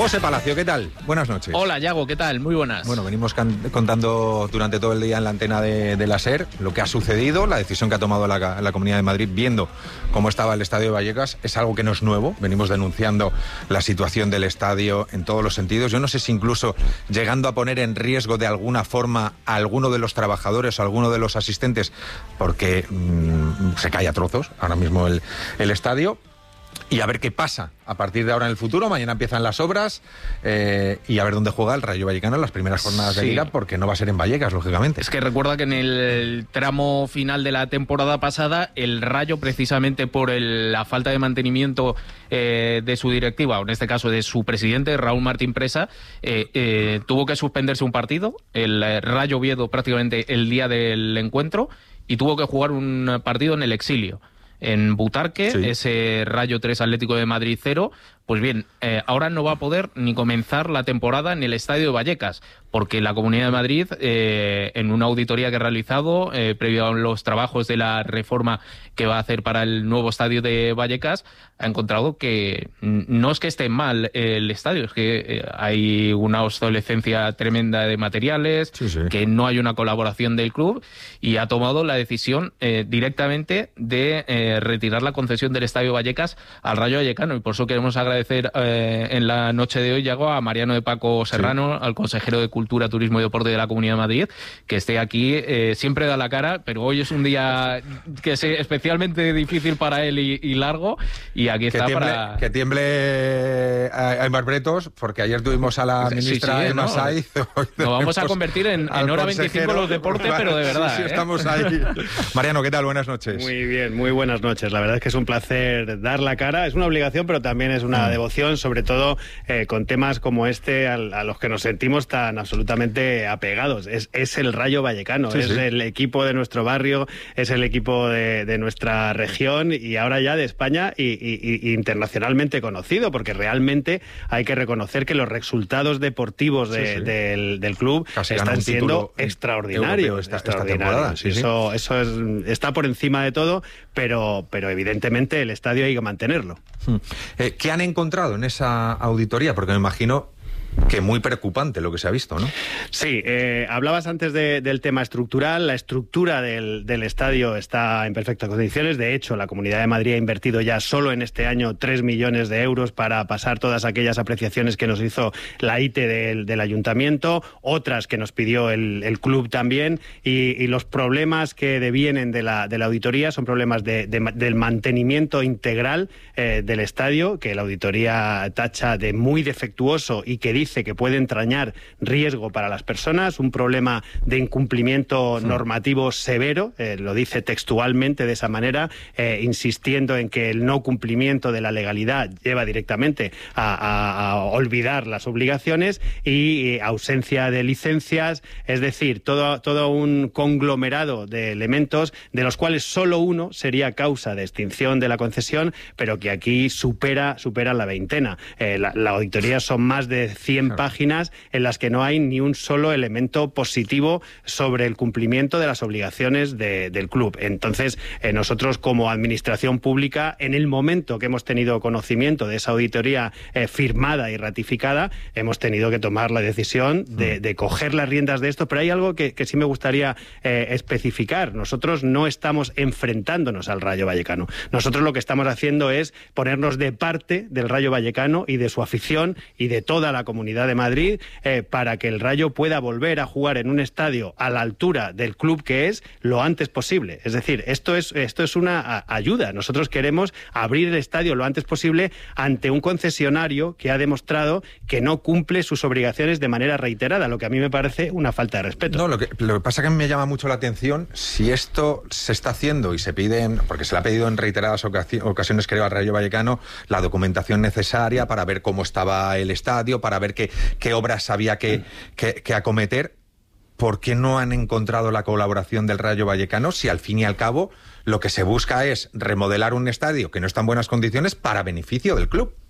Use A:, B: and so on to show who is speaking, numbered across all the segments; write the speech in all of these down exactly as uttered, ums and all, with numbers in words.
A: José Palacio, ¿qué tal? Buenas noches.
B: Hola, Yago, ¿qué tal? Muy buenas.
A: Bueno, venimos can- contando durante todo el día en la antena de, de la SER lo que ha sucedido, la decisión que ha tomado la, la Comunidad de Madrid, viendo cómo estaba el estadio de Vallecas. Es algo que no es nuevo, venimos denunciando la situación del estadio en todos los sentidos. Yo no sé si incluso llegando a poner en riesgo de alguna forma a alguno de los trabajadores o a alguno de los asistentes, porque mmm, se cae a trozos ahora mismo el, el estadio. Y a ver qué pasa a partir de ahora en el futuro. Mañana empiezan las obras eh, y a ver dónde juega el Rayo Vallecano en las primeras jornadas sí. de Liga, porque no va a ser en Vallecas, lógicamente.
B: Es que recuerda que en el tramo final de la temporada pasada, el Rayo, precisamente por el, la falta de mantenimiento eh, de su directiva, o en este caso de su presidente, Raúl Martín Presa, eh, eh, tuvo que suspenderse un partido, el Rayo Oviedo, prácticamente el día del encuentro, y tuvo que jugar un partido en el exilio. En Butarque, sí. ese Rayo tres Atlético de Madrid cero, pues bien, eh, ahora no va a poder ni comenzar la temporada en el estadio de Vallecas, porque la Comunidad de Madrid, eh, en una auditoría que ha realizado, eh, previo a los trabajos de la reforma que va a hacer para el nuevo estadio de Vallecas, ha encontrado que no es que esté mal el estadio, es que eh, hay una obsolescencia tremenda de materiales, sí, sí. que no hay una colaboración del club, y ha tomado la decisión eh, directamente de eh, retirar la concesión del estadio Vallecas al Rayo Vallecano, y por eso queremos agradecer eh, en la noche de hoy, Yago, a Mariano de Paco Serrano, sí. al consejero de Cultura, Turismo y Deporte de la Comunidad de Madrid, que esté aquí, eh, siempre da la cara, pero hoy es un día que es especialmente difícil para él y, y largo, y aquí está
A: que tiemble,
B: para...
A: Que tiemble a Aymar Bretos, porque ayer tuvimos a la ministra sí, sí, Emma ¿no? Saiz.
B: Nos vamos a convertir en, en hora veinticinco los deportes, pero de verdad.
A: Sí, sí,
B: ¿eh?
A: estamos ahí. Mariano, ¿qué tal? Buenas noches.
C: Muy bien, muy buenas noches. La verdad es que es un placer dar la cara, es una obligación, pero también es una mm. devoción, sobre todo eh, con temas como este a, a los que nos sentimos tan absolutamente apegados. Es, es el Rayo Vallecano, sí, es sí. el equipo de nuestro barrio, es el equipo de, de nuestra región y ahora ya de España y, y, y internacionalmente conocido, porque realmente hay que reconocer que los resultados deportivos de, sí, sí. Del, del club Casi están siendo extraordinarios. Esta, extraordinarios. Esta sí, eso sí. eso es, está por encima de todo, pero, pero evidentemente el estadio hay que mantenerlo.
A: Hmm. Eh, ¿Qué han encontrado en esa auditoría? Porque me imagino que muy preocupante lo que se ha visto, ¿no?
C: Sí, eh, hablabas antes de, del tema estructural. La estructura del, del estadio está en perfectas condiciones. De hecho, la Comunidad de Madrid ha invertido ya solo en este año tres millones de euros para pasar todas aquellas apreciaciones que nos hizo la I T E del, del Ayuntamiento, otras que nos pidió el, el club también, y, y los problemas que devienen de la, de la auditoría son problemas de, de, del mantenimiento integral eh, del estadio, que la auditoría tacha de muy defectuoso y que dice dice que puede entrañar riesgo para las personas, un problema de incumplimiento sí. normativo severo, eh, lo dice textualmente de esa manera, eh, insistiendo en que el no cumplimiento de la legalidad lleva directamente a, a, a olvidar las obligaciones y eh, ausencia de licencias, es decir, todo, todo un conglomerado de elementos de los cuales solo uno sería causa de extinción de la concesión, pero que aquí supera, supera la veintena. Eh, la, la auditoría son más de cien claro. páginas en las que no hay ni un solo elemento positivo sobre el cumplimiento de las obligaciones de, del club. Entonces, eh, nosotros como administración pública, en el momento que hemos tenido conocimiento de esa auditoría eh, firmada y ratificada, hemos tenido que tomar la decisión de, de coger las riendas de esto, pero hay algo que, que sí me gustaría eh, especificar. Nosotros no estamos enfrentándonos al Rayo Vallecano. Nosotros lo que estamos haciendo es ponernos de parte del Rayo Vallecano y de su afición y de toda la comunidad de Madrid eh, para que el Rayo pueda volver a jugar en un estadio a la altura del club que es lo antes posible. Es decir, esto es, esto es una a, ayuda. Nosotros queremos abrir el estadio lo antes posible ante un concesionario que ha demostrado que no cumple sus obligaciones de manera reiterada, lo que a mí me parece una falta de respeto.
A: No, lo que, lo que pasa es que me llama mucho la atención si esto se está haciendo y se piden, porque se le ha pedido en reiteradas ocasiones, creo, al Rayo Vallecano, la documentación necesaria para ver cómo estaba el estadio, para ver qué, qué obras había que, que, que acometer. ¿Por qué no han encontrado la colaboración del Rayo Vallecano si al fin y al cabo lo que se busca es remodelar un estadio que no está en buenas condiciones para beneficio del club?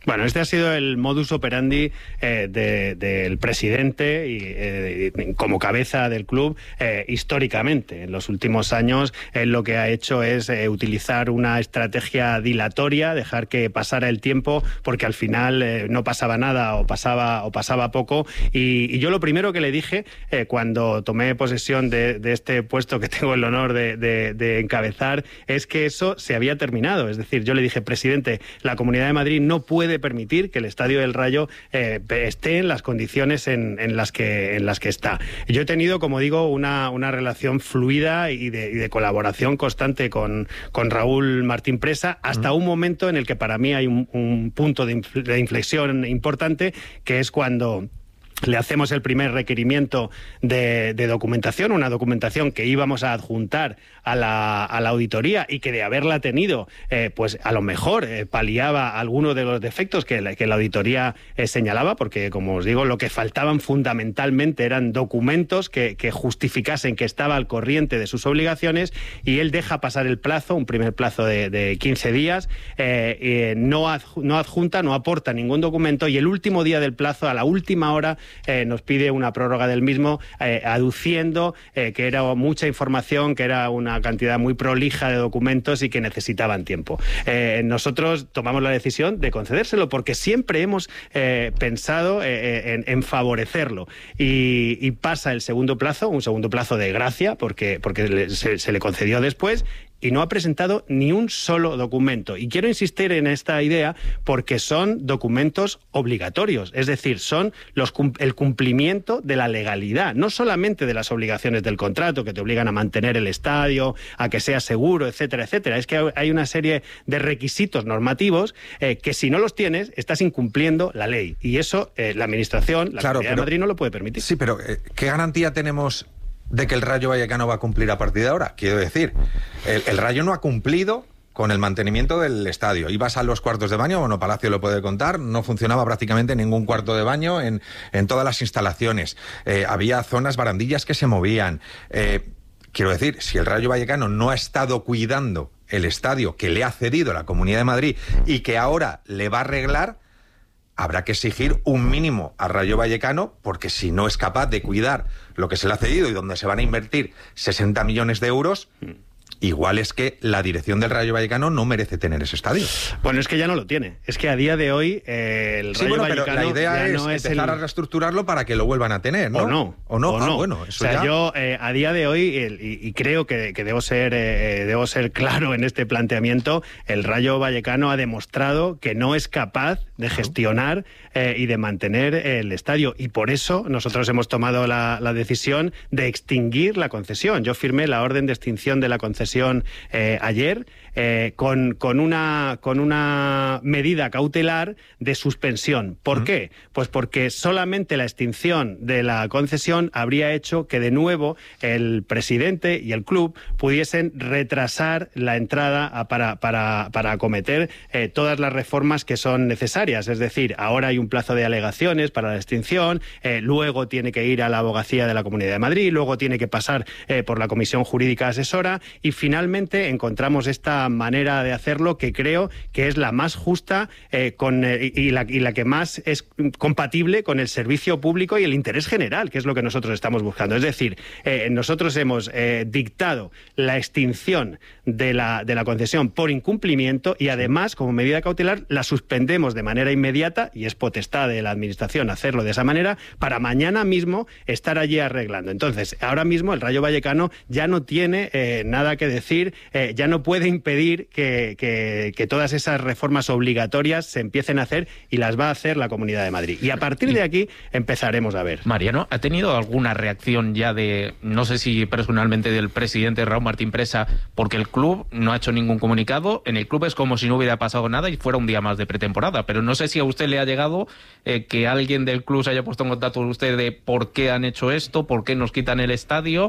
C: Bueno, este ha sido el modus operandi eh, del de, presidente y eh, como cabeza del club eh, históricamente. En los últimos años él lo que ha hecho es eh, utilizar una estrategia dilatoria, dejar que pasara el tiempo porque al final eh, no pasaba nada o pasaba, o pasaba poco. Y, y yo lo primero que le dije eh, cuando tomé posesión de, de este puesto que tengo el honor de, de, de encabezar es que eso se había terminado. Es decir, yo le dije, presidente, la Comunidad de Madrid no puede permitir que el Estadio del Rayo eh, esté en las condiciones en, en, las que, en las que está. Yo he tenido, como digo, una, una relación fluida y de, y de colaboración constante con, con Raúl Martín Presa, hasta mm. un momento en el que para mí hay un, un punto de, infle, de inflexión importante, que es cuando le hacemos el primer requerimiento de, de documentación, una documentación que íbamos a adjuntar a la, a la auditoría y que de haberla tenido, eh, pues a lo mejor eh, paliaba alguno de los defectos que la, que la auditoría eh, señalaba, porque como os digo, lo que faltaban fundamentalmente eran documentos que, que justificasen que estaba al corriente de sus obligaciones, y él deja pasar el plazo, un primer plazo de, de quince días, eh, eh, no, ad, no adjunta, no aporta ningún documento, y el último día del plazo, a la última hora, Eh, nos pide una prórroga del mismo, eh, aduciendo eh, que era mucha información, que era una cantidad muy prolija de documentos y que necesitaban tiempo. Eh, nosotros tomamos la decisión de concedérselo porque siempre hemos eh, pensado eh, en, en favorecerlo. Y, y pasa el segundo plazo, un segundo plazo de gracia, porque, porque le, se, se le concedió después, y no ha presentado ni un solo documento. Y quiero insistir en esta idea porque son documentos obligatorios, es decir, son los, el cumplimiento de la legalidad, no solamente de las obligaciones del contrato que te obligan a mantener el estadio, a que sea seguro, etcétera, etcétera. Es que hay una serie de requisitos normativos eh, que si no los tienes, estás incumpliendo la ley. Y eso eh, la Administración, la
A: claro,
C: Comunidad de Madrid no lo puede permitir.
A: Sí, pero eh, ¿qué garantía tenemos de que el Rayo Vallecano va a cumplir a partir de ahora? Quiero decir, el, el Rayo no ha cumplido con el mantenimiento del estadio. Ibas a los cuartos de baño, bueno, Palacio lo puede contar, no funcionaba prácticamente ningún cuarto de baño en, en todas las instalaciones. Eh, había zonas, barandillas que se movían. Eh, quiero decir, si el Rayo Vallecano no ha estado cuidando el estadio que le ha cedido la Comunidad de Madrid y que ahora le va a arreglar, habrá que exigir un mínimo a Rayo Vallecano, porque si no es capaz de cuidar lo que se le ha cedido y donde se van a invertir sesenta millones de euros, igual es que la dirección del Rayo Vallecano no merece tener ese estadio.
C: Bueno, es que ya no lo tiene. Es que a día de hoy eh, el
A: sí,
C: Rayo
A: bueno,
C: Vallecano
A: pero la idea es,
C: no es
A: empezar
C: el...
A: a reestructurarlo para que lo vuelvan a tener, ¿no?
C: O no.
A: O no.
C: O
A: ah,
C: no.
A: bueno, eso
C: o sea,
A: ya...
C: yo eh, a día de hoy, el, y, y creo que, que debo ser eh, debo ser claro en este planteamiento, el Rayo Vallecano ha demostrado que no es capaz de gestionar eh, y de mantener el estadio. Y por eso nosotros hemos tomado la, la decisión de extinguir la concesión. Yo firmé la orden de extinción de la concesión eh, ayer, eh, con, con, una, con una medida cautelar de suspensión. ¿Por uh-huh. qué? Pues porque solamente la extinción de la concesión habría hecho que de nuevo el presidente y el club pudiesen retrasar la entrada a, para, para, para acometer eh, todas las reformas que son necesarias. Es decir, ahora hay un plazo de alegaciones para la extinción, eh, luego tiene que ir a la abogacía de la Comunidad de Madrid, luego tiene que pasar eh, por la Comisión Jurídica Asesora, y finalmente encontramos esta manera de hacerlo que creo que es la más justa eh, con, eh, y, la, y la que más es compatible con el servicio público y el interés general, que es lo que nosotros estamos buscando. Es decir, eh, nosotros hemos eh, dictado la extinción de la, de la concesión por incumplimiento y además, como medida cautelar, la suspendemos de manera inmediata, y es potestad de la Administración hacerlo de esa manera, para mañana mismo estar allí arreglando. Entonces, ahora mismo el Rayo Vallecano ya no tiene eh, nada que decir, eh, ya no puede impedir que, que, que todas esas reformas obligatorias se empiecen a hacer, y las va a hacer la Comunidad de Madrid. Y a partir de aquí empezaremos a ver.
B: Mariano, ¿ha tenido alguna reacción ya de, no sé si personalmente, del presidente Raúl Martín Presa, porque el club no ha hecho ningún comunicado? En el club es como si no hubiera pasado nada y fuera un día más de pretemporada, pero no sé si a usted le ha llegado eh, que alguien del club se haya puesto en contacto con usted de por qué han hecho esto, por qué nos quitan el estadio,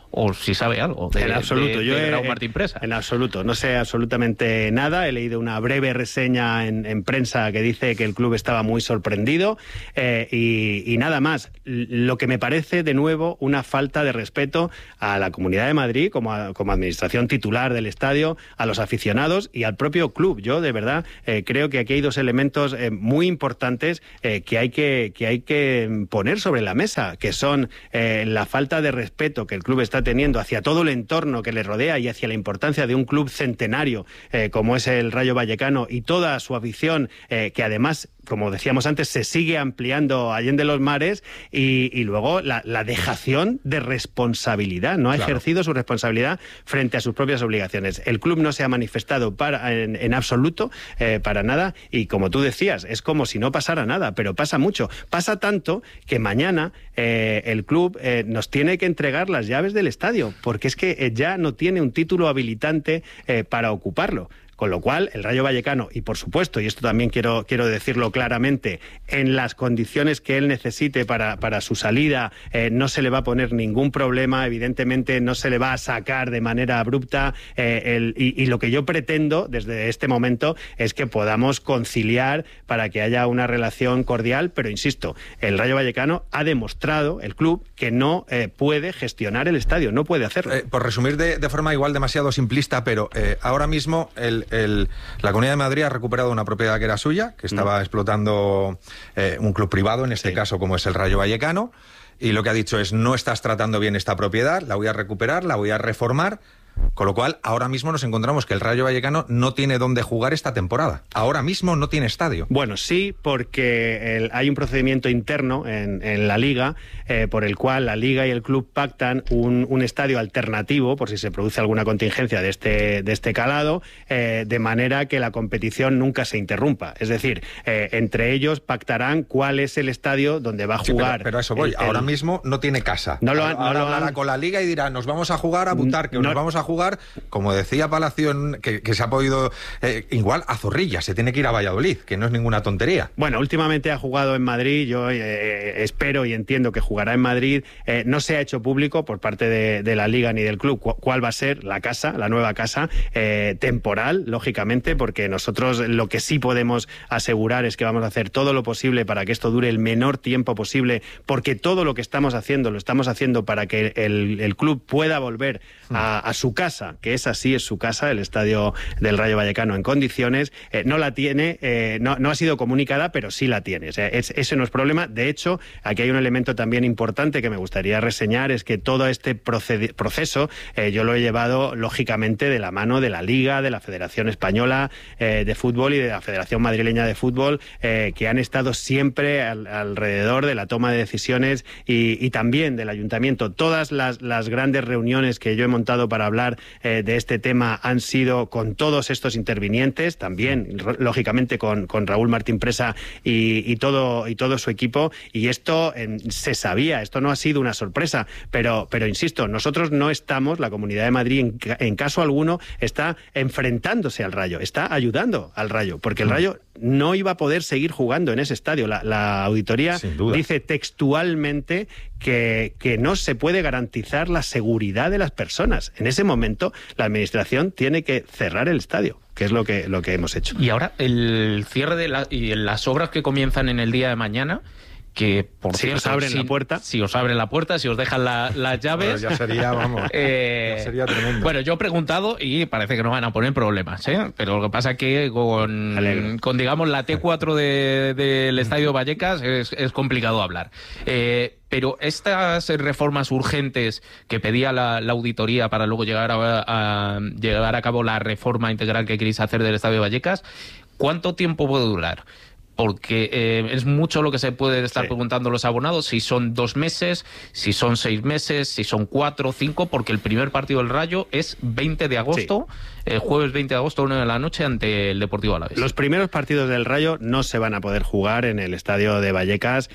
B: o si sabe algo de,
C: en absoluto.
B: de,
C: Yo
B: de
C: he,
B: Raúl Martín Presa.
C: En absoluto, no sé absolutamente nada. He leído una breve reseña en, en prensa que dice que el club estaba muy sorprendido eh, y, y nada más. Lo que me parece, de nuevo, una falta de respeto a la Comunidad de Madrid como, a, como administración titular del estadio, a los aficionados y al propio club. Yo, de verdad, eh, creo que aquí hay dos elementos eh, muy importantes eh, que, hay que, que hay que poner sobre la mesa, que son eh, la falta de respeto que el club está teniendo hacia todo el entorno que le rodea y hacia la importancia de un club centenario eh, como es el Rayo Vallecano y toda su afición, eh, que además, como decíamos antes, se sigue ampliando allende los mares, y, y luego la, la dejación de responsabilidad. No ha claro. ejercido su responsabilidad frente a sus propias obligaciones. El club no se ha manifestado para, en, en absoluto, eh, para nada, y como tú decías, es como si no pasara nada, pero pasa mucho. Pasa tanto que mañana eh, el club eh, nos tiene que entregar las llaves del estadio, porque es que eh, ya no tiene un título habilitante eh, para ocuparlo. Con lo cual, el Rayo Vallecano, y por supuesto, y esto también quiero, quiero decirlo claramente, en las condiciones que él necesite para, para su salida, eh, no se le va a poner ningún problema, evidentemente no se le va a sacar de manera abrupta, eh, el, y, y lo que yo pretendo desde este momento es que podamos conciliar para que haya una relación cordial, pero insisto, el Rayo Vallecano ha demostrado, el club, que no eh, puede gestionar el estadio, no puede hacerlo.
A: Eh, por resumir de, de forma igual demasiado simplista, pero eh, ahora mismo el El, la Comunidad de Madrid ha recuperado una propiedad que era suya, que estaba mm. explotando eh, un club privado, en este sí. caso como es el Rayo Vallecano, y lo que ha dicho es: no estás tratando bien esta propiedad, la voy a recuperar, la voy a reformar. Con lo cual, ahora mismo nos encontramos que el Rayo Vallecano no tiene dónde jugar esta temporada. Ahora mismo no tiene estadio.
C: Bueno, sí, porque el, hay un procedimiento interno en, en la Liga eh, por el cual la Liga y el club pactan un, un estadio alternativo por si se produce alguna contingencia de este, de este calado, eh, de manera que la competición nunca se interrumpa. Es decir, eh, entre ellos pactarán cuál es el estadio donde va a jugar.
A: Sí, pero, pero a eso voy. El, ahora el... mismo no tiene casa.
C: No lo han,
A: ahora
C: no lo
A: hablará
C: han...
A: con la Liga y dirá: nos vamos a jugar a Butarque, no, nos vamos a jugar, como decía Palacio, que, que se ha podido eh, igual a Zorrilla, se tiene que ir a Valladolid, que no es ninguna tontería.
C: Bueno, últimamente ha jugado en Madrid, yo eh, espero y entiendo que jugará en Madrid. Eh, no se ha hecho público por parte de, de la Liga ni del club cu cuál va a ser la casa, la nueva casa, eh, temporal, lógicamente, porque nosotros lo que sí podemos asegurar es que vamos a hacer todo lo posible para que esto dure el menor tiempo posible, porque todo lo que estamos haciendo lo estamos haciendo para que el, el club pueda volver a, a su casa, que es así, es su casa, el estadio del Rayo Vallecano en condiciones. Eh, no la tiene, eh, no, no ha sido comunicada, pero sí la tiene. O sea, es, ese no es problema. De hecho, aquí hay un elemento también importante que me gustaría reseñar, es que todo este proceso eh, yo lo he llevado, lógicamente, de la mano de la Liga, de la Federación Española eh, de Fútbol y de la Federación Madrileña de Fútbol, eh, que han estado siempre al, alrededor de la toma de decisiones y, y también del Ayuntamiento. Todas las, las grandes reuniones que yo he montado para hablar Eh, de este tema han sido con todos estos intervinientes, también lógicamente con, con Raúl Martín Presa y, y todo y todo su equipo, y esto eh, se sabía, esto no ha sido una sorpresa, pero pero insisto, nosotros no estamos, la Comunidad de Madrid en, en caso alguno está enfrentándose al Rayo, está ayudando al Rayo, porque el Rayo no iba a poder seguir jugando en ese estadio. La, la auditoría dice textualmente que, que no se puede garantizar la seguridad de las personas. En ese momento, la administración tiene que cerrar el estadio, que es lo que, lo que hemos hecho.
B: Y ahora, el cierre de la, y las obras que comienzan en el día de mañana, que por
C: si
B: cierto,
C: os abren
B: si,
C: la puerta,
B: si os abren la puerta, si os dejan la, las llaves,
A: bueno, ya sería, vamos,
B: eh,
A: ya sería tremendo.
B: Bueno, yo he preguntado y parece que no van a poner problemas, ¿eh? Pero lo que pasa es que con, con digamos la T cuatro de, del Estadio Vallecas es, es complicado hablar. Eh, Pero estas reformas urgentes que pedía la, la auditoría para luego llegar a, a llevar a cabo la reforma integral que queréis hacer del Estadio Vallecas, ¿cuánto tiempo puede durar? Porque eh, es mucho lo que se puede estar sí. preguntando los abonados, si son dos meses, si son seis meses, si son cuatro, cinco, porque el primer partido del Rayo es veinte de agosto, sí. el jueves veinte de agosto, una de la noche, ante el Deportivo Alavés.
C: Los primeros partidos del Rayo no se van a poder jugar en el estadio de Vallecas,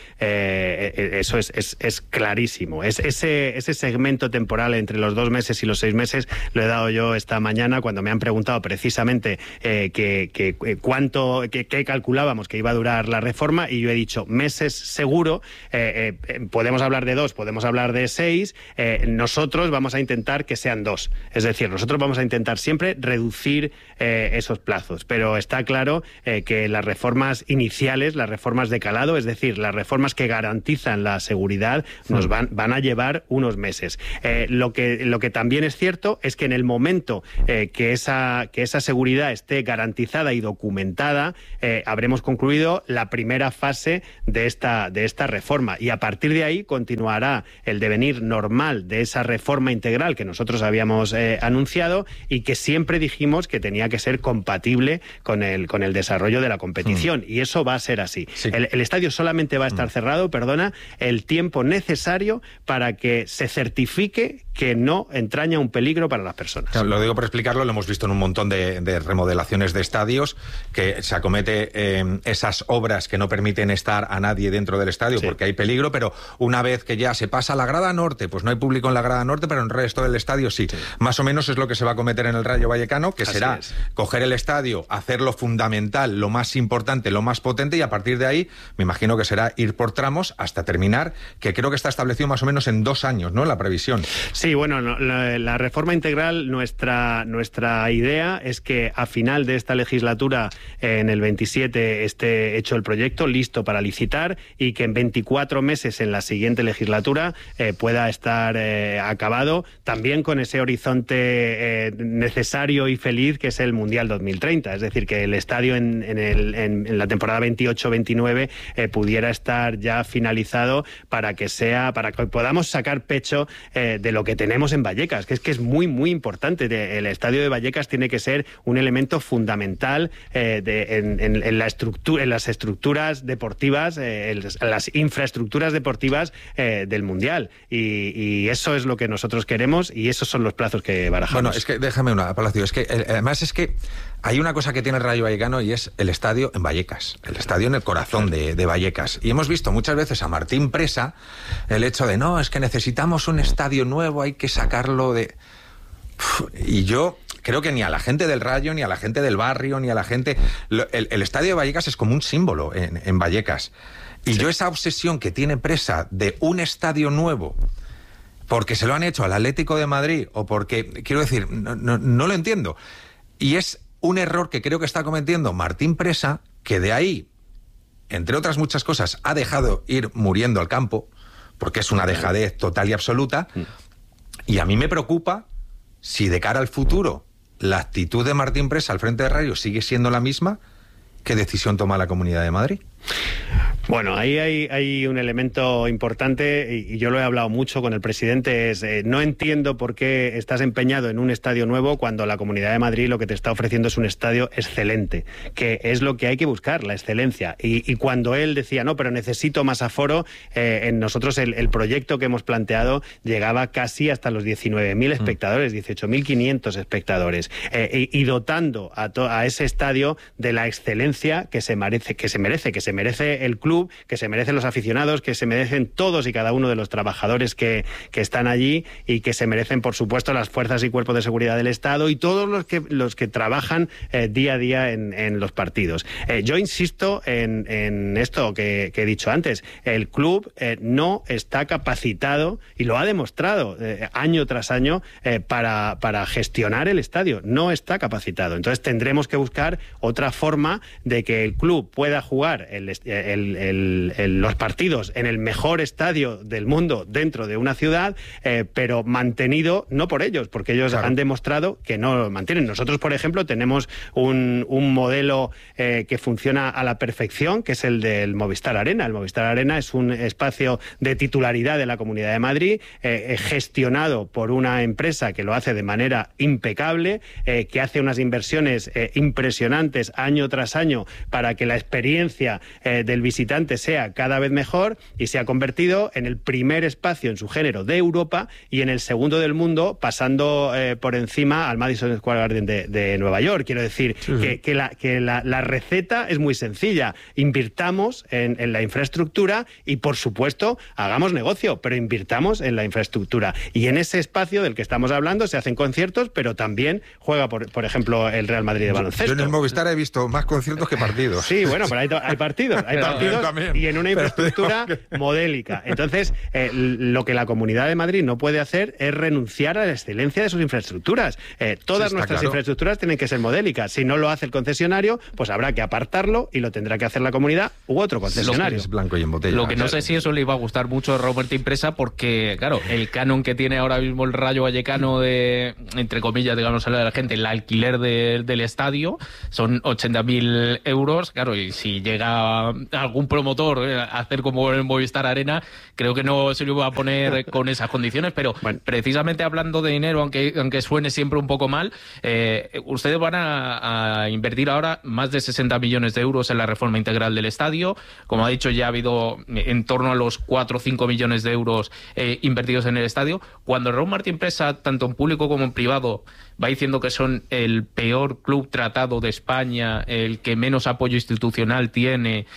C: eh, eso es, es, es clarísimo. Es, ese, ese segmento temporal entre los dos meses y los seis meses lo he dado yo esta mañana cuando me han preguntado precisamente eh, que, que, cuánto, que, que calculábamos que iba a durar la reforma, y yo he dicho meses seguro, eh, eh, podemos hablar de dos, podemos hablar de seis, eh, nosotros vamos a intentar que sean dos, es decir, nosotros vamos a intentar siempre reducir eh, esos plazos, pero está claro eh, que las reformas iniciales, las reformas de calado, es decir, las reformas que garantizan la seguridad, nos van, van a llevar unos meses. Eh, lo que, lo que también es cierto es que en el momento eh, que, esa, que esa seguridad esté garantizada y documentada, eh, habremos concluido la primera fase de esta, de esta reforma, y a partir de ahí continuará el devenir normal de esa reforma integral que nosotros habíamos eh, anunciado y que siempre dijimos que tenía que ser compatible con el, con el desarrollo de la competición, mm. y eso va a ser así. Sí. El, el estadio solamente va a estar mm. cerrado, perdona, el tiempo necesario para que se certifique que no entraña un peligro para las personas.
A: Claro, lo digo por explicarlo, lo hemos visto en un montón de, de remodelaciones de estadios, que se acomete eh, esas obras que no permiten estar a nadie dentro del estadio, sí, porque hay peligro, pero una vez que ya se pasa a la grada norte, pues no hay público en la grada norte, pero en el resto del estadio sí. sí. Más o menos es lo que se va a cometer en el Rayo Vallecano, que Así será es. coger el estadio, hacer lo fundamental, lo más importante, lo más potente, y a partir de ahí me imagino que será ir por tramos hasta terminar, que creo que está establecido más o menos en dos años, ¿no?, la previsión.
C: Sí, bueno, no, la, la reforma integral, nuestra, nuestra idea es que a final de esta legislatura, eh, en el veintisiete, esté hecho el proyecto, listo para licitar, y que en veinticuatro meses en la siguiente legislatura eh, pueda estar eh, acabado, también con ese horizonte eh, necesario y feliz que es el Mundial dos mil treinta. Es decir, que el estadio en, en, el, en, en la temporada veintiocho veintinueve eh, pudiera estar ya finalizado para que sea, para que podamos sacar pecho eh, de lo que tenemos en Vallecas, que es que es muy, muy importante. El estadio de Vallecas tiene que ser un elemento fundamental eh, de, en, en, en, la estructura, en las estructuras deportivas, eh, en las infraestructuras deportivas eh, del Mundial. Y, y eso es lo que nosotros queremos, y esos son los plazos que barajamos.
A: Bueno, es que déjame una, Palacio, es que además es que hay una cosa que tiene el Rayo Vallecano, y es el estadio en Vallecas, el estadio en el corazón de, de Vallecas. Y hemos visto muchas veces a Martín Presa el hecho de, no, es que necesitamos un estadio nuevo, hay que sacarlo de... Uf, y yo creo que ni a la gente del Rayo, ni a la gente del barrio, ni a la gente... El, el estadio de Vallecas es como un símbolo en, en Vallecas. Y sí. yo esa obsesión que tiene Presa de un estadio nuevo, porque se lo han hecho al Atlético de Madrid, o porque, quiero decir, no, no, no lo entiendo. Y es un error que creo que está cometiendo Martín Presa, que de ahí, entre otras muchas cosas, ha dejado ir muriendo al campo, porque es una dejadez total y absoluta. Y a mí me preocupa si de cara al futuro la actitud de Martín Presa al frente de Rayo sigue siendo la misma. ¿Qué decisión toma la Comunidad de Madrid?
C: Bueno, ahí hay, hay un elemento importante, y yo lo he hablado mucho con el presidente, es eh, no entiendo por qué estás empeñado en un estadio nuevo cuando la Comunidad de Madrid lo que te está ofreciendo es un estadio excelente, que es lo que hay que buscar, la excelencia. Y, y cuando él decía, no, pero necesito más aforo, eh, en nosotros el, el proyecto que hemos planteado llegaba casi hasta los diecinueve mil espectadores, dieciocho mil quinientos espectadores, eh, y, y dotando a, to, a ese estadio de la excelencia que se merece, que se merece, que se merece el club, que se merecen los aficionados, que se merecen todos y cada uno de los trabajadores que, que están allí, y que se merecen, por supuesto, las fuerzas y cuerpos de seguridad del Estado y todos los que, los que trabajan eh, día a día en, en los partidos. Eh, yo insisto en, en esto que, que he dicho antes. El club eh, no está capacitado, y lo ha demostrado eh, año tras año, eh, para, para gestionar el estadio. No está capacitado. Entonces tendremos que buscar otra forma de que el club pueda jugar el, el, el, el, los partidos en el mejor estadio del mundo dentro de una ciudad, eh, pero mantenido no por ellos, porque ellos claro. han demostrado que no lo mantienen. Nosotros, por ejemplo, tenemos un, un modelo eh, que funciona a la perfección, que es el del Movistar Arena. El Movistar Arena es un espacio de titularidad de la Comunidad de Madrid, eh, gestionado por una empresa que lo hace de manera impecable, eh, que hace unas inversiones eh, impresionantes año tras año para que la experiencia eh, del visitante visitante sea cada vez mejor y se ha convertido en el primer espacio en su género de Europa y en el segundo del mundo, pasando eh, por encima al Madison Square Garden de, de Nueva York. Quiero decir sí, que, sí. que, la, que la, la receta es muy sencilla. Invirtamos en, en la infraestructura y, por supuesto, hagamos negocio, pero invirtamos en la infraestructura. Y en ese espacio del que estamos hablando se hacen conciertos, pero también juega, por, por ejemplo, el Real Madrid de baloncesto.
A: Yo en el Movistar he visto más conciertos que partidos.
C: Sí, bueno, pero hay, hay partidos, hay partidos también, y en una infraestructura que... modélica. Entonces, eh, lo que la Comunidad de Madrid no puede hacer es renunciar a la excelencia de sus infraestructuras. Eh, todas sí, nuestras claro. infraestructuras tienen que ser modélicas. Si no lo hace el concesionario, pues habrá que apartarlo y lo tendrá que hacer la comunidad u otro concesionario.
A: Es blanco y en botella.
B: Lo que no sé si eso le iba a gustar mucho a Raúl Martín Presa, porque, claro, el canon que tiene ahora mismo el Rayo Vallecano de, entre comillas, digamos, a la gente, el alquiler de, del estadio son ochenta mil euros. Claro, y si llega algún promotor a hacer como en Movistar Arena, creo que no se lo va a poner con esas condiciones, pero bueno, precisamente hablando de dinero, aunque, aunque suene siempre un poco mal, eh, ustedes van a, a invertir ahora más de sesenta millones de euros en la reforma integral del estadio. Como ha dicho, ya ha habido en torno a los cuatro o cinco millones de euros eh, invertidos en el estadio. Cuando Raúl Martín Presa, tanto en público como en privado, va diciendo que son el peor club tratado de España, el que menos apoyo institucional tiene,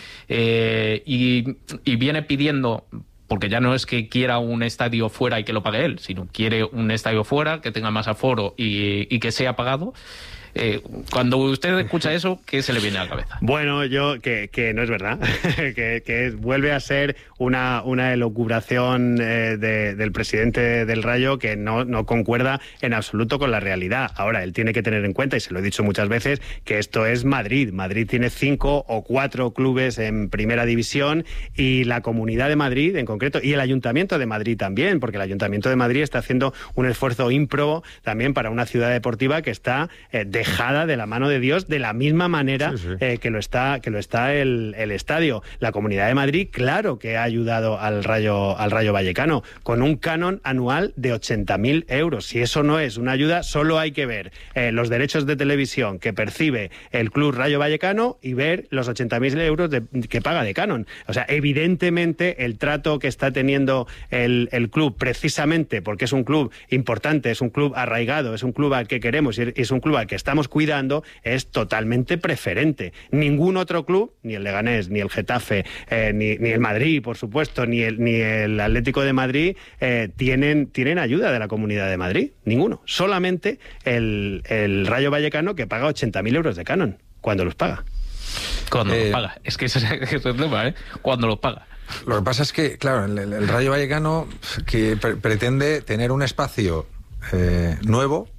B: eh, y, y viene pidiendo, porque ya no es que quiera un estadio fuera y que lo pague él, sino quiere un estadio fuera, que tenga más aforo y, y que sea pagado. Eh, cuando usted escucha eso, ¿qué se le viene a la cabeza?
C: Bueno, yo que, que no es verdad, que, que vuelve a ser una, una elucubración eh, de, del presidente del Rayo que no, no concuerda en absoluto con la realidad. Ahora, él tiene que tener en cuenta, y se lo he dicho muchas veces, que esto es Madrid. Madrid tiene cinco o cuatro clubes en primera división y la Comunidad de Madrid en concreto, y el Ayuntamiento de Madrid también, porque el Ayuntamiento de Madrid está haciendo un esfuerzo ímprobo también para una ciudad deportiva que está eh, dejada de la mano de Dios de la misma manera sí, sí. Eh, que lo está que lo está el, el estadio. La Comunidad de Madrid, claro que ha ayudado al Rayo al Rayo Vallecano con un canon anual de ochenta mil euros. Si eso no es una ayuda, solo hay que ver eh, los derechos de televisión que percibe el Club Rayo Vallecano y ver los ochenta mil euros de, que paga de canon. O sea, evidentemente el trato que está teniendo el, el club, precisamente porque es un club importante, es un club arraigado, es un club al que queremos y es un club al que está estamos cuidando, es totalmente preferente. Ningún otro club, ni el Leganés, ni el Getafe, eh, ni, ni el Madrid, por supuesto, ni el, ni el Atlético de Madrid, eh, tienen, tienen ayuda de la Comunidad de Madrid. Ninguno. Solamente el, el Rayo Vallecano, que paga ochenta mil euros de canon, cuando los paga.
B: Cuando eh, los paga. Es que ese es el tema, ¿eh? Cuando los paga.
A: Lo que pasa es que, claro, el, el Rayo Vallecano que pre pretende tener un espacio eh, nuevo,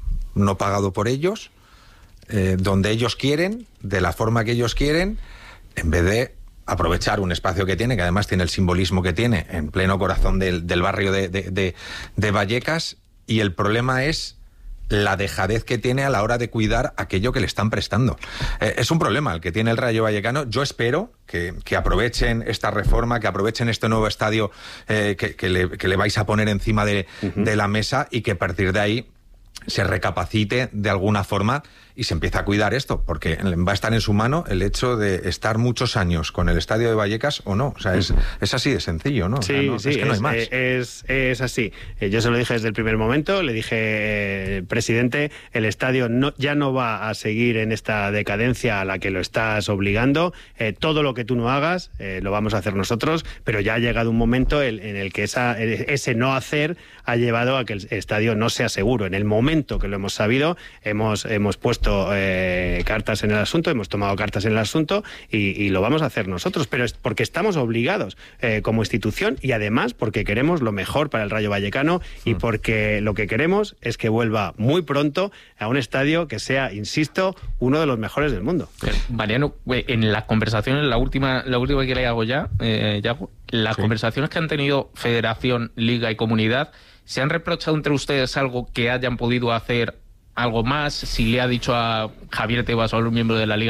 A: no pagado por ellos, eh, donde ellos quieren, de la forma que ellos quieren, en vez de aprovechar un espacio que tiene, que además tiene el simbolismo que tiene, en pleno corazón del, del barrio de, de, de, de Vallecas, y el problema es la dejadez que tiene a la hora de cuidar aquello que le están prestando. Eh, es un problema el que tiene el Rayo Vallecano. Yo espero que, que aprovechen esta reforma, que aprovechen este nuevo estadio eh, que, que, le, que le vais a poner encima de, uh-huh. de la mesa, y que a partir de ahí se recapacite de alguna forma y se empieza a cuidar esto, porque va a estar en su mano el hecho de estar muchos años con el estadio de Vallecas o no. O sea, es, es así de sencillo, ¿no?
C: Sí,
A: o sea, no,
C: sí,
A: es que no hay más.
C: Es, es así. Yo se lo dije desde el primer momento, le dije, eh, presidente, el estadio no, ya no va a seguir en esta decadencia a la que lo estás obligando. Eh, todo lo que tú no hagas eh, lo vamos a hacer nosotros, pero ya ha llegado un momento en, en el que esa, ese no hacer ha llevado a que el estadio no sea seguro. En el momento que lo hemos sabido, hemos, hemos puesto Eh, cartas en el asunto, hemos tomado cartas en el asunto y, y lo vamos a hacer nosotros, pero es porque estamos obligados eh, como institución, y además porque queremos lo mejor para el Rayo Vallecano y porque lo que queremos es que vuelva muy pronto a un estadio que sea, insisto, uno de los mejores del mundo.
B: Mariano, en las conversaciones, la última, la última que le hago ya, eh, Yago, las sí. conversaciones que han tenido Federación, Liga y Comunidad, ¿se han reprochado entre ustedes algo que hayan podido hacer algo más? Si le ha dicho a Javier Tebas, a un miembro de la Liga,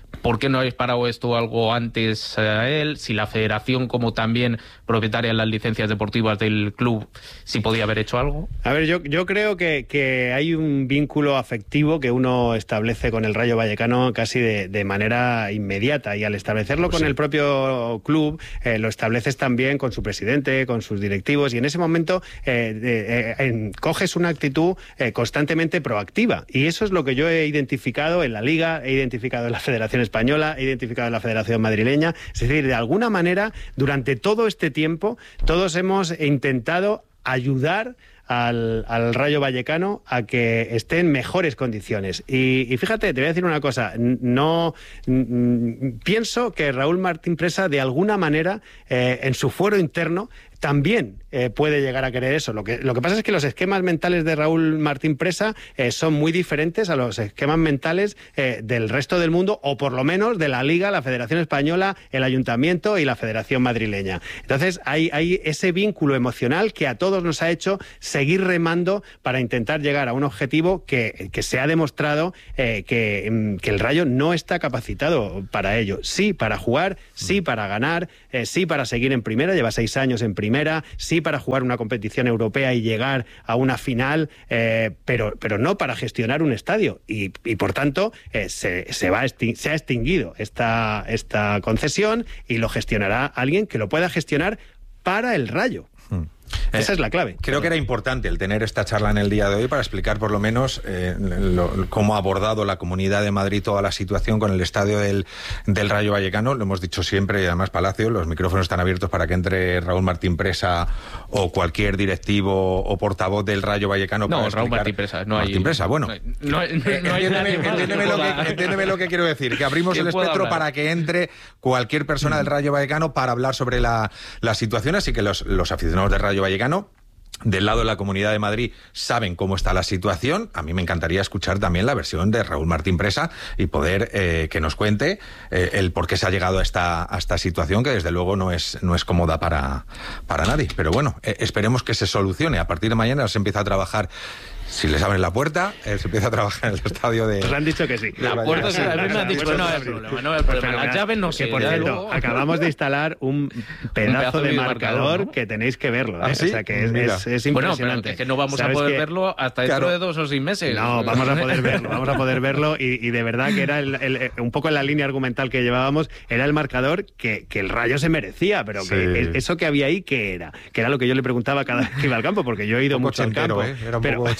B: ¿Por qué no habéis parado esto algo antes a él? Si la federación, como también propietaria de las licencias deportivas del club, si podía haber hecho algo.
C: A ver, yo, yo creo que, que hay un vínculo afectivo que uno establece con el Rayo Vallecano casi de, de manera inmediata, y al establecerlo pues con sí. el propio club, eh, lo estableces también con su presidente, con sus directivos, y en ese momento eh, eh, eh, coges una actitud eh, constantemente proactiva, y eso es lo que yo he identificado en la Liga, he identificado en la Federación Española, he identificado en la Federación Madrileña. Es decir, de alguna manera, durante todo este tiempo, todos hemos intentado ayudar Al, al Rayo Vallecano a que esté en mejores condiciones. Y, y fíjate, te voy a decir una cosa, no n- pienso que Raúl Martín Presa, de alguna manera, eh, en su fuero interno, también eh, puede llegar a querer eso. Lo que, lo que pasa es que los esquemas mentales de Raúl Martín Presa eh, son muy diferentes a los esquemas mentales eh, del resto del mundo, o por lo menos de la Liga, la Federación Española, el Ayuntamiento y la Federación Madrileña. Entonces hay, hay ese vínculo emocional que a todos nos ha hecho seguir remando para intentar llegar a un objetivo que, que se ha demostrado eh, que, que el Rayo no está capacitado para ello. Sí para jugar, sí para ganar, eh, sí para seguir en primera, lleva seis años en primera, Primera, sí para jugar una competición europea y llegar a una final, eh, pero, pero no para gestionar un estadio. Y, y por tanto, eh, se, se, va exting- se ha extinguido esta, esta concesión, y lo gestionará alguien que lo pueda gestionar para el Rayo. Hmm. Esa eh, es la clave.
A: Creo que era importante el tener esta charla en el día de hoy para explicar por lo menos eh, lo, cómo ha abordado la Comunidad de Madrid toda la situación con el estadio del, del Rayo Vallecano. Lo hemos dicho siempre, y además, Palacio, los micrófonos están abiertos para que entre Raúl Martín Presa o cualquier directivo o portavoz del Rayo Vallecano.
B: No, Raúl Martín Presa. No
A: Martín
B: hay,
A: Presa, bueno.
B: No hay, no hay, no hay
A: entiéndeme, entiéndeme, lo que, entiéndeme lo que quiero decir, que abrimos el espectro hablar? para que entre cualquier persona del Rayo Vallecano para hablar sobre la, la situación, así que los, los aficionados del Rayo Vallecano, del lado de la Comunidad de Madrid, saben cómo está la situación. A mí me encantaría escuchar también la versión de Raúl Martín Presa y poder eh, que nos cuente eh, el por qué se ha llegado a esta, a esta situación, que desde luego no es, no es cómoda para, para nadie. Pero bueno, eh, esperemos que se solucione. A partir de mañana se empieza a trabajar. Si les abren la puerta, eh, se empieza a trabajar en el estadio de...
C: Nos han dicho que sí.
B: La
C: de
B: puerta, sí, a mí me han dicho que no hay problema, no hay problema. Las llaves no sé.
C: Por cierto, acabamos de instalar un pedazo, un pedazo de, de marcador, marcador ¿no? que tenéis que verlo. ¿eh?
A: ¿Ah, sí?
C: O sea, que es, es, es impresionante.
B: Bueno, pero es que no vamos a poder que... verlo hasta dentro claro. de dos o seis meses.
C: No, vamos a poder verlo, vamos a poder verlo. Y, y de verdad que era el, el, un poco en la línea argumental que llevábamos, era el marcador que, que el Rayo se merecía, pero sí. que eso que había ahí, ¿qué era? Que era lo que yo le preguntaba cada vez que iba al campo, porque yo he ido mucho al campo.
A: ¿eh? Era un
C: pero,
A: poco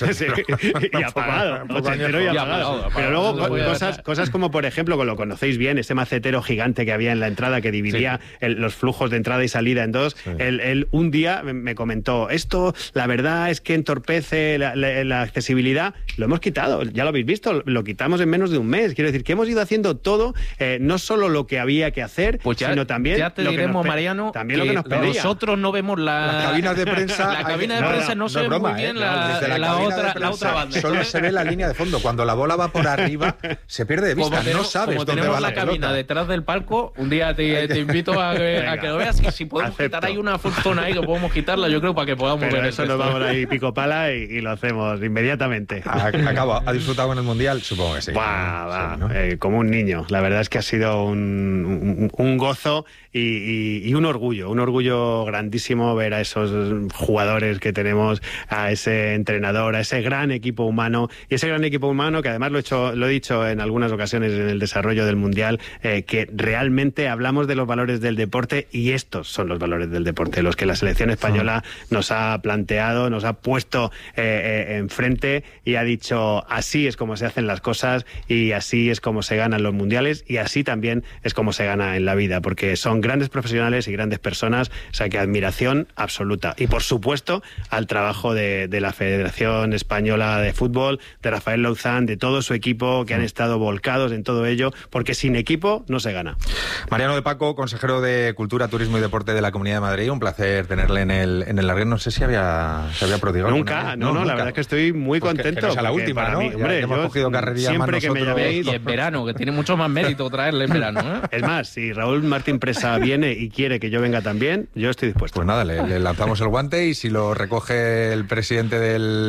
C: y apagado, ochentero y apagado. Pero luego no cosas, cosas como, por ejemplo, que lo conocéis bien, ese macetero gigante que había en la entrada que dividía sí. el, los flujos de entrada y salida en dos. Sí. Él, él un día me comentó, esto la verdad es que entorpece la, la, la accesibilidad. Lo hemos quitado, ya lo habéis visto, lo quitamos en menos de un mes. Quiero decir que hemos ido haciendo todo, eh, no solo lo que había que hacer,
B: pues ya,
C: sino también
B: ya te
C: lo
B: diremos,
C: que nos,
B: Mariano,
C: también
B: que
C: lo que nos pedía.
B: Nosotros no vemos la,
A: las cabinas de prensa.
B: La cabina de prensa no, no, no se ve
A: broma,
B: muy bien
A: eh,
B: la,
A: la,
B: la, otra, la otra banda.
A: Solo se ve la línea de fondo. Cuando la bola va por arriba, se pierde de vista.
B: Como tenemos,
A: no sabes
B: como
A: dónde
B: tenemos
A: va
B: la,
A: la
B: cabina
A: pelota.
B: detrás del palco, un día te, te invito a que, a que lo veas, y si podemos Acepto. quitar ahí una zona ahí que podemos quitarla, yo creo, para que podamos
C: Pero
B: ver
C: eso. Nos vamos ahí pico pala y, y lo hacemos inmediatamente.
A: Acabo. ¿Ha disfrutado en el Mundial? Supongo que sí.
C: Buah,
A: ¿no?
C: va,
A: sí, ¿no?
C: eh, como un niño. La verdad es que ha sido un, un, un gozo y, y, y un orgullo, un orgullo grandísimo ver a esos jugadores que tenemos, a ese entrenador, a ese gran equipo humano, y ese gran equipo humano que además lo he, hecho, lo he dicho en algunas ocasiones en el desarrollo del Mundial, eh, que realmente hablamos de los valores del deporte, y estos son los valores del deporte, los que la selección española nos ha planteado, nos ha puesto eh, eh, enfrente y ha dicho, así es como se hacen las cosas y así es como se ganan los mundiales, y así también es como se gana en la vida, porque son grandes profesionales y grandes personas, o sea que admiración absoluta. Y por supuesto al trabajo de, de la Federación Española de Fútbol, de Rafael Louzán, de todo su equipo, que han estado volcados en todo ello, porque sin equipo no se gana.
A: Mariano de Paco, consejero de Cultura, Turismo y Deporte de la Comunidad de Madrid, un placer tenerle en el en el Larguer. No sé si había se había prodigado.
C: Nunca, no, no, no, la verdad es que estoy muy
A: pues
C: contento.
A: Que, que no la última,
C: para
A: ¿no?
C: mí, hombre,
A: ya, ya hemos
C: yo
A: cogido carrería
C: siempre que me llaméis.
B: Y en verano, que tiene mucho más mérito traerle en verano, ¿eh?
C: Es más, si Raúl Martín Presa viene y quiere que yo venga también, yo estoy dispuesto.
A: Pues nada, le, le lanzamos el guante, y si lo recoge el presidente del Rayo Vallecano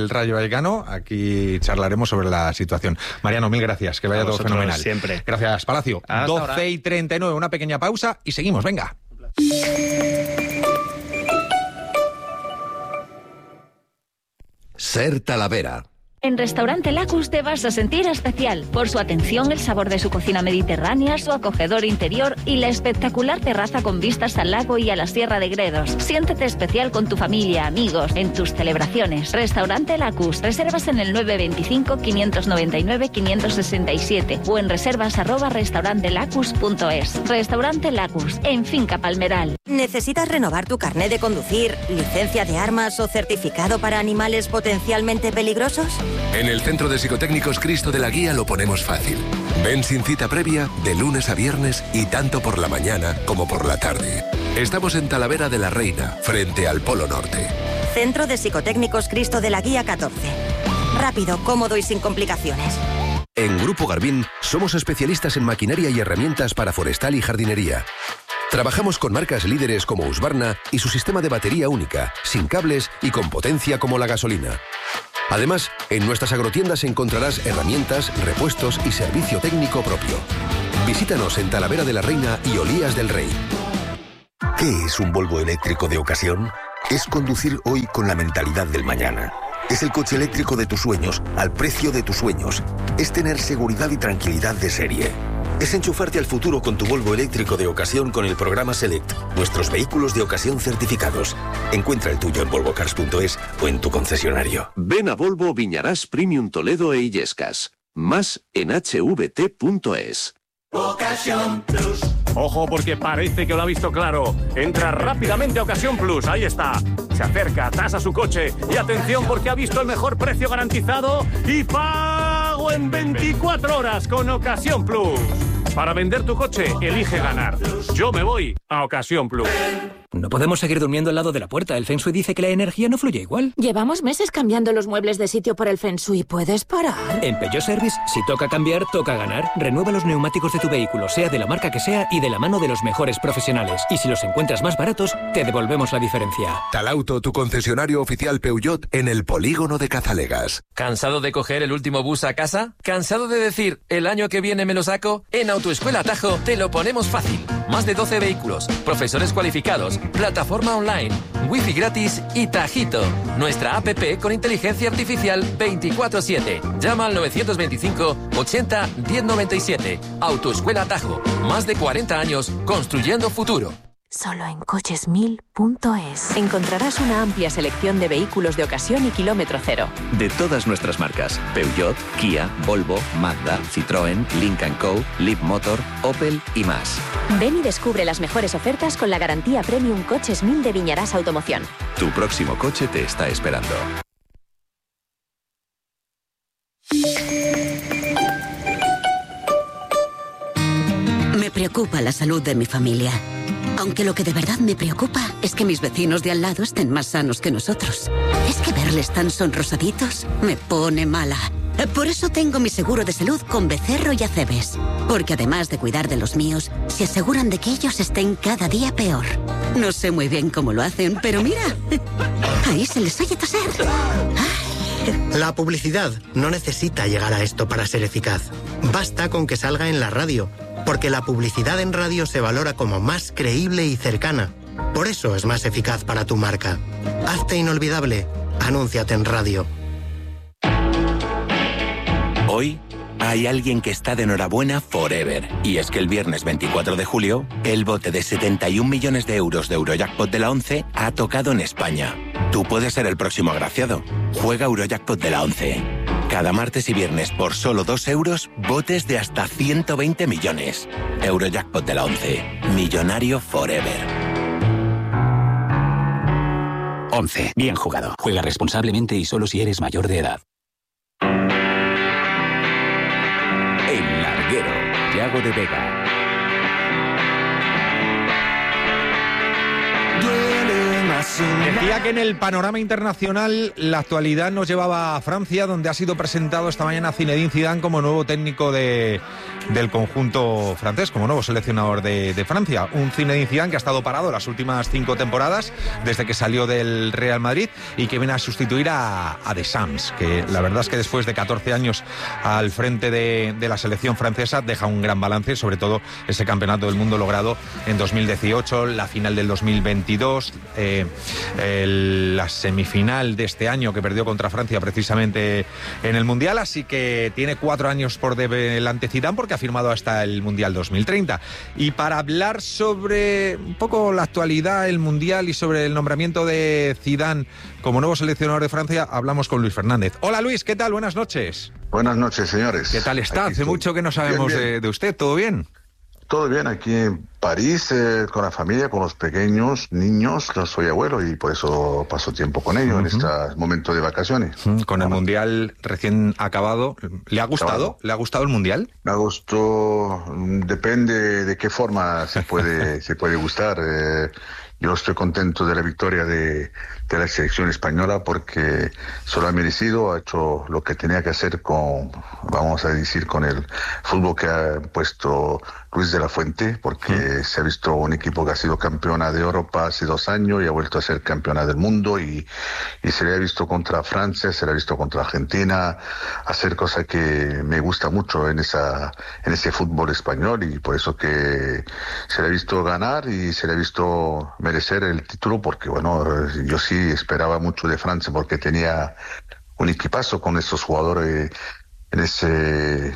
A: Vallecano, aquí charlaremos sobre la situación. Mariano, mil gracias, que vaya todo fenomenal.
C: Siempre.
A: Gracias, Palacio.
B: Hasta
A: doce
B: ahora.
A: y treinta y nueve, una pequeña pausa y seguimos, venga.
D: Ser Talavera.
E: En Restaurante Lacus te vas a sentir especial por su atención, el sabor de su cocina mediterránea, su acogedor interior y la espectacular terraza con vistas al lago y a la Sierra de Gredos. Siéntete especial con tu familia, amigos, en tus celebraciones. Restaurante Lacus. Reservas en el nueve veinticinco, quinientos noventa y nueve, quinientos sesenta y siete o en reservas arroba restaurantelacus punto es. Restaurante Lacus, en Finca Palmeral.
F: ¿Necesitas renovar tu carnet de conducir, licencia de armas o certificado para animales potencialmente peligrosos?
D: En el Centro de Psicotécnicos Cristo de la Guía lo ponemos fácil. Ven sin cita previa de lunes a viernes y tanto por la mañana como por la tarde. Estamos en Talavera de la Reina, frente al Polo Norte.
F: Centro de Psicotécnicos Cristo de la Guía catorce. Rápido, cómodo y sin complicaciones.
D: En Grupo Garbín somos especialistas en maquinaria y herramientas para forestal y jardinería. Trabajamos con marcas líderes como Husqvarna y su sistema de batería única, sin cables y con potencia como la gasolina. Además, en nuestras agrotiendas encontrarás herramientas, repuestos y servicio técnico propio. Visítanos en Talavera de la Reina y Olías del Rey.
G: ¿Qué es un Volvo eléctrico de ocasión? Es conducir hoy con la mentalidad del mañana. Es el coche eléctrico de tus sueños, al precio de tus sueños. Es tener seguridad y tranquilidad de serie. Es enchufarte al futuro con tu Volvo eléctrico de ocasión con el programa Select, nuestros vehículos de ocasión certificados. Encuentra el tuyo en volvo cars punto es o en tu concesionario.
H: Ven a Volvo Viñarás Premium Toledo e Illescas. Más en h v t punto es.
I: Ocasión Plus. Ojo, porque parece que lo ha visto claro. Entra rápidamente a Ocasión Plus, ahí está. Se acerca, tasa su coche y atención porque ha visto el mejor precio garantizado y pago en veinticuatro horas con Ocasión Plus. Para vender tu coche, elige ganar. Yo me voy a Ocasión Plus.
J: No podemos seguir durmiendo al lado de la puerta. El Feng Shui dice que la energía no fluye igual.
K: Llevamos meses cambiando los muebles de sitio por el Feng Shui. ¿Puedes parar?
J: En Peugeot Service, si toca cambiar, toca ganar. Renueva los neumáticos de tu vehículo, sea de la marca que sea y de la mano de los mejores profesionales. Y si los encuentras más baratos, te devolvemos la diferencia.
D: Talauto, tu concesionario oficial Peugeot en el polígono de Cazalegas.
L: ¿Cansado de coger el último bus a casa? ¿Cansado de decir, el año que viene me lo saco? En Autoescuela Tajo te lo ponemos fácil. Más de doce vehículos, profesores cualificados, plataforma online, wifi gratis y Tajito. Nuestra app con inteligencia artificial veinticuatro siete. Llama al novecientos veinticinco ochenta diez noventa y siete. Autoescuela Tajo. Más de cuarenta años construyendo futuro.
K: Solo en coches mil punto es encontrarás una amplia selección de vehículos de ocasión y kilómetro cero.
H: De todas nuestras marcas, Peugeot, Kia, Volvo, Mazda, Citroën, Lynk and Co, Leapmotor, Opel y más.
K: Ven y descubre las mejores ofertas con la garantía Premium Coches mil de Viñarás Automoción.
H: Tu próximo coche te está esperando.
M: Me preocupa la salud de mi familia. Aunque lo que de verdad me preocupa es que mis vecinos de al lado estén más sanos que nosotros. Es que verles tan sonrosaditos me pone mala. Por eso tengo mi seguro de salud con Becerro y Acebes. Porque además de cuidar de los míos, se aseguran de que ellos estén cada día peor. No sé muy bien cómo lo hacen, pero mira, ahí se les oye toser.
N: La publicidad no necesita llegar a esto para ser eficaz. Basta con que salga en la radio, porque la publicidad en radio se valora como más creíble y cercana. Por eso es más eficaz para tu marca. Hazte inolvidable. Anúnciate en radio.
O: Hoy hay alguien que está de enhorabuena forever. Y es que el viernes veinticuatro de julio, el bote de setenta y un millones de euros de Eurojackpot de la ONCE ha tocado en España. Tú puedes ser el próximo agraciado. Juega Eurojackpot de la ONCE. Cada martes y viernes por solo dos euros, botes de hasta ciento veinte millones. Eurojackpot de la ONCE. Millonario forever.
P: ONCE. Bien jugado. Juega responsablemente y solo si eres mayor de edad.
D: El Larguero, Yago de Vega.
I: Duele más
A: Decía que en el panorama internacional la actualidad nos llevaba a Francia, donde ha sido presentado esta mañana Zinedine Zidane como nuevo técnico de, del conjunto francés, como nuevo seleccionador de, de Francia. Un Zinedine Zidane que ha estado parado las últimas cinco temporadas desde que salió del Real Madrid y que viene a sustituir a, a Deschamps, que la verdad es que después de catorce años al frente de, de la selección francesa deja un gran balance, sobre todo ese campeonato del mundo logrado en dos mil dieciocho, la final del dos mil veintidós, eh, el, la semifinal de este año que perdió contra Francia precisamente en el Mundial, así que tiene cuatro años por delante Zidane porque ha firmado hasta el Mundial dos mil treinta. Y para hablar sobre un poco la actualidad, el Mundial y sobre el nombramiento de Zidane como nuevo seleccionador de Francia, hablamos con Luis Fernández. Hola Luis, ¿qué tal? Buenas noches.
Q: Buenas noches, señores.
A: ¿Qué tal está?
Q: Aquí
A: Hace
Q: estoy.
A: mucho que no sabemos
Q: Bien, bien.
A: De, de usted, ¿todo bien?
Q: Todo bien, aquí en París, eh, con la familia, con los pequeños niños. Yo soy abuelo y por eso paso tiempo con ellos uh-huh. en este momento de vacaciones.
A: Uh-huh. Con el Mundial recién acabado, ¿le ha gustado?
Q: Acabado.
A: ¿Le ha gustado el Mundial?
Q: Me gustó, depende de qué forma se puede, se puede gustar. Eh, yo estoy contento de la victoria de, de la selección española porque se lo ha merecido, ha hecho lo que tenía que hacer con, vamos a decir, con el fútbol que ha puesto Luis de la Fuente, porque mm. se ha visto un equipo que ha sido campeona de Europa hace dos años y ha vuelto a ser campeona del mundo y, y se le ha visto contra Francia, se le ha visto contra Argentina, hacer cosas que me gusta mucho en esa en ese fútbol español y por eso que se le ha visto ganar y se le ha visto merecer el título porque, bueno, yo sí esperaba mucho de Francia porque tenía un equipazo con esos jugadores en ese...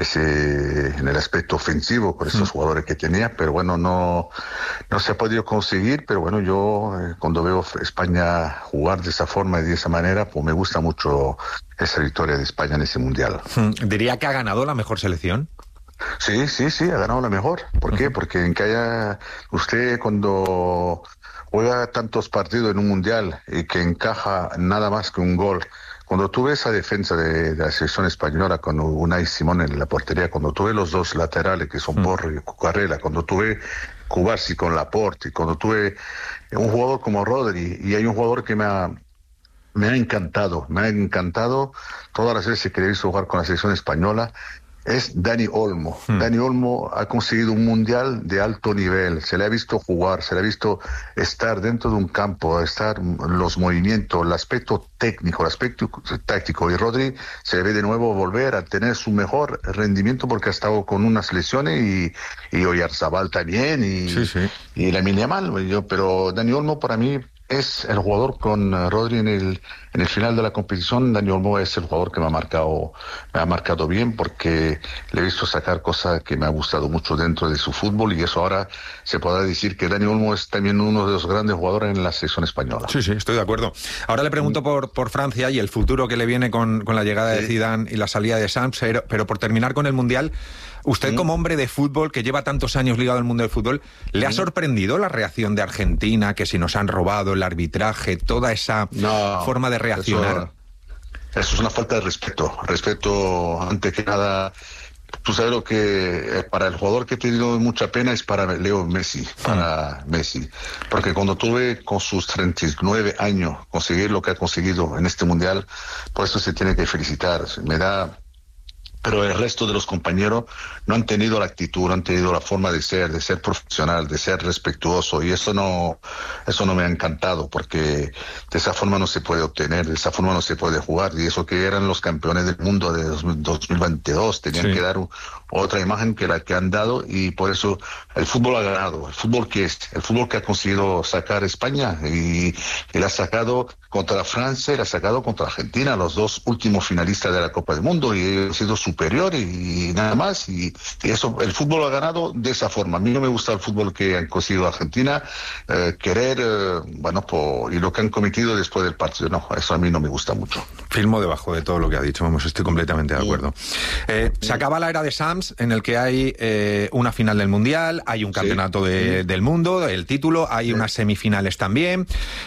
Q: ese en el aspecto ofensivo con esos mm. jugadores que tenía, pero bueno, no no se ha podido conseguir, pero bueno, yo eh, cuando veo España jugar de esa forma y de esa manera, pues me gusta mucho esa victoria de España en ese Mundial.
A: ¿Diría que ha ganado la mejor selección?
Q: Sí, sí, sí, ha ganado la mejor. ¿Por uh-huh. qué? Porque en que haya usted cuando juega tantos partidos en un Mundial y que encaja nada más que un gol. Cuando tuve esa defensa de, de la selección española con Unai Simón en la portería, cuando tuve los dos laterales que son mm. Porro y Cucurella, cuando tuve Cubarsí con Laporte, cuando tuve un jugador como Rodri, y hay un jugador que me ha, me ha encantado, me ha encantado todas las veces que le he visto jugar con la selección española, es Dani Olmo. Hmm. Dani Olmo ha conseguido un mundial de alto nivel, se le ha visto jugar, se le ha visto estar dentro de un campo, estar los movimientos, el aspecto técnico, el aspecto táctico, y Rodri se le ve de nuevo volver a tener su mejor rendimiento porque ha estado con unas lesiones y, y Oyarzabal también y, sí, sí. y Lamine Yamal, yo, pero Dani Olmo para mí es el jugador con Rodri en el en el final de la competición. Dani Olmo es el jugador que me ha marcado me ha marcado bien porque le he visto sacar cosas que me ha gustado mucho dentro de su fútbol y eso ahora se podrá decir que Dani Olmo es también uno de los grandes jugadores en la selección española.
A: Sí, sí, estoy de acuerdo. Ahora le pregunto por, por Francia y el futuro que le viene con, con la llegada sí. de Zidane y la salida de Deschamps, pero, pero por terminar con el Mundial, usted como hombre de fútbol que lleva tantos años ligado al mundo del fútbol, ¿le ha sorprendido la reacción de Argentina, que si nos han robado el arbitraje, toda esa no, forma de reaccionar?
Q: Eso, eso es una falta de respeto. Respeto, ante que nada, tú sabes lo que para el jugador que he tenido mucha pena es para Leo Messi, para Messi. Porque cuando tuve con sus treinta y nueve años conseguir lo que ha conseguido en este Mundial, por eso se tiene que felicitar. Me da... Pero el resto de los compañeros no han tenido la actitud, no han tenido la forma de ser, de ser profesional, de ser respetuoso, y eso no, eso no me ha encantado, porque de esa forma no se puede obtener, de esa forma no se puede jugar, y eso que eran los campeones del mundo de dos mil veintidós, tenían sí. que dar un, otra imagen que la que han dado, y por eso el fútbol ha ganado, el fútbol que es, el fútbol que ha conseguido sacar España, y, y la ha sacado contra Francia y la ha sacado contra Argentina, los dos últimos finalistas de la Copa del Mundo, y ha sido superior y, y nada más, y, y eso, el fútbol ha ganado de esa forma. A mí no me gusta el fútbol que han conseguido Argentina, eh, querer, eh, bueno, por, y lo que han cometido después del partido, no, eso a mí no me gusta mucho.
A: Firmo debajo de todo lo que ha dicho, vamos, estoy completamente de acuerdo. Eh, se acaba la era de Sams, en el que hay eh, una final del Mundial, hay un campeonato sí. de, del mundo, el título, hay sí. unas semifinales también,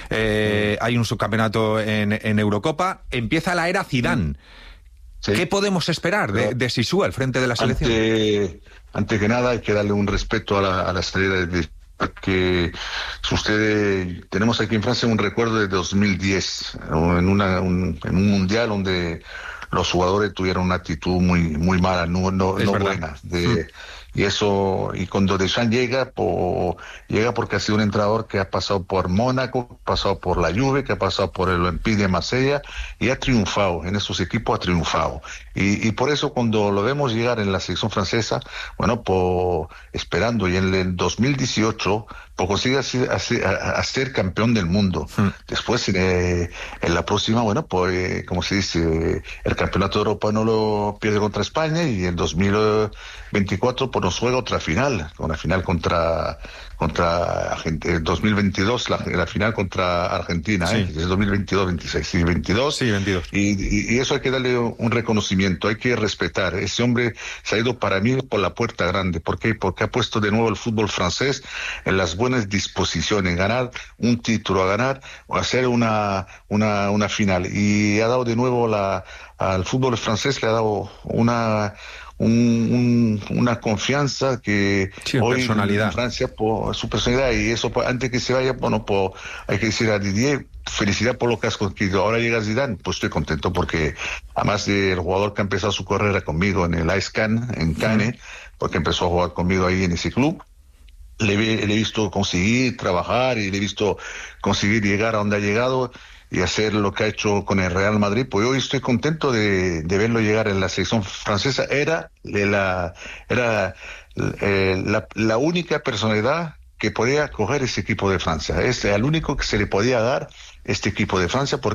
A: eh, sí. hay un subcampeonato en, en Eurocopa, empieza la era Zidane. Sí. ¿Qué podemos esperar de, de Zizou al frente de la selección?
Q: Ante, ante que nada hay que darle un respeto a la, a la salida de porque si usted, tenemos aquí en Francia un recuerdo de dos mil diez, en, una, un, en un mundial donde los jugadores tuvieron una actitud muy muy mala, no, no, no buena. De, mm. Y eso, y cuando Deschamps llega, por, llega porque ha sido un entrenador que ha pasado por Mónaco, ha pasado por la Juve, que ha pasado por el Olympique de Marsella, y ha triunfado, en esos equipos ha triunfado. Y, y por eso cuando lo vemos llegar en la selección francesa, bueno, por, esperando, y en el dos mil dieciocho, pues consigue hacer, hacer, hacer campeón del mundo. Mm. Después, eh, en la próxima, bueno, pues, eh, como se dice, el campeonato de Europa no lo pierde contra España, y en dos mil veinticuatro, pues nos juega otra final, una final contra contra Argentina, dos mil veintidós, la, la final contra Argentina, sí. ¿eh? Es dos mil veintidós veintiséis, sí, veintidós.
A: Sí, veintidós.
Q: Y, y, y eso hay que darle un reconocimiento, hay que respetar. Ese hombre se ha ido para mí por la puerta grande. ¿Por qué? Porque ha puesto de nuevo el fútbol francés en las buenas disposiciones, ganar un título, a ganar o hacer una, una, una final. Y ha dado de nuevo la, al fútbol francés, le ha dado una... Un, un, una confianza que
A: sí,
Q: hoy
A: personalidad.
Q: En Francia, por su personalidad, y eso antes que se vaya, bueno, pues hay que decir a Didier, felicidad por lo que has conseguido. Ahora llega Zidane, pues estoy contento porque además del jugador que ha empezado su carrera conmigo en el A E S Cannes, en Cannes, uh-huh. porque empezó a jugar conmigo ahí en ese club, le, le he visto conseguir trabajar y le he visto conseguir llegar a donde ha llegado y hacer lo que ha hecho con el Real Madrid. Pues hoy estoy contento de, de verlo llegar en la selección francesa. Era la, era eh, la, la única personalidad que podía coger ese equipo de Francia. Es el único que se le podía dar este equipo de Francia, porque